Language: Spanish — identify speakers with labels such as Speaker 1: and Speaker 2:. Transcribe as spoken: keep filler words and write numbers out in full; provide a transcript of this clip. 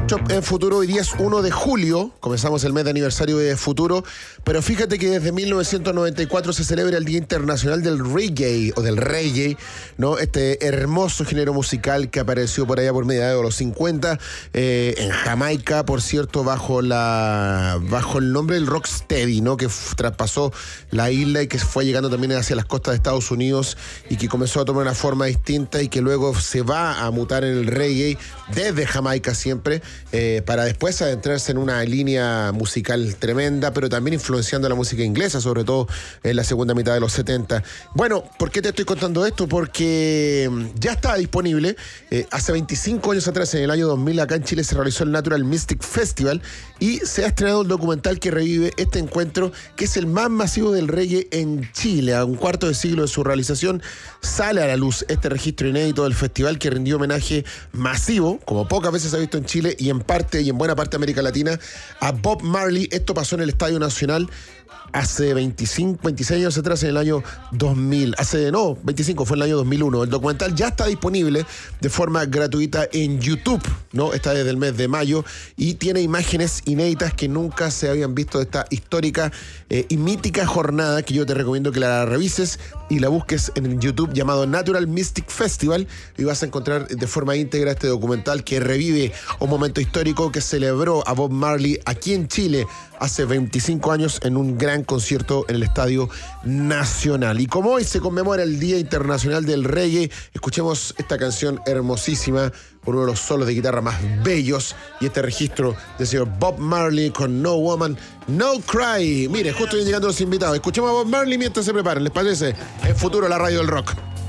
Speaker 1: Chop en Futuro. Hoy día es uno de julio, comenzamos el mes de aniversario de Futuro, pero fíjate que desde mil novecientos noventa y cuatro se celebra el Día Internacional del Reggae, o del Reggae, ¿no? Este hermoso género musical que apareció por allá por mediados de los cincuenta, eh, en Jamaica, por cierto, bajo la bajo el nombre del Rocksteady, ¿no? Que f- traspasó la isla y que fue llegando también hacia las costas de Estados Unidos y que comenzó a tomar una forma distinta y que luego se va a mutar en el reggae desde Jamaica siempre, eh, para después adentrarse en una línea musical tremenda, pero también influenciando la música inglesa, sobre todo en la segunda mitad de los setenta. Bueno, ¿por qué te estoy contando esto? Porque ya estaba disponible, eh, hace veinticinco años atrás, en el año dos mil, acá en Chile se realizó el Natural Mystic Festival y se ha estrenado el documental que revive este encuentro, que es el más masivo del reggae en Chile. A un cuarto de siglo de su realización sale a la luz este registro inédito del festival que rindió homenaje masivo, como pocas veces se ha visto en Chile y en parte y en buena parte de América Latina, a Bob Marley. Esto pasó en el Estadio Nacional hace veinticinco, veintiséis años atrás, en el año dos mil. Hace, no, veinticinco, fue en el año dos mil uno. El documental ya está disponible de forma gratuita en YouTube, ¿no? Está desde el mes de mayo y tiene imágenes inéditas que nunca se habían visto de esta histórica eh, y mítica jornada, que yo te recomiendo que la revises y la busques en YouTube, llamado Natural Mystic Festival, y vas a encontrar de forma íntegra este documental que revive un momento histórico que celebró a Bob Marley aquí en Chile hace veinticinco años en un gran concierto en el Estadio Nacional. Y como hoy se conmemora el Día Internacional del Reggae, escuchemos esta canción hermosísima por uno de los solos de guitarra más bellos y este registro del señor Bob Marley con No Woman, No Cry. Mire, justo vienen llegando los invitados. Escuchemos a Bob Marley mientras se preparan, ¿les parece? En Futuro, la radio del rock.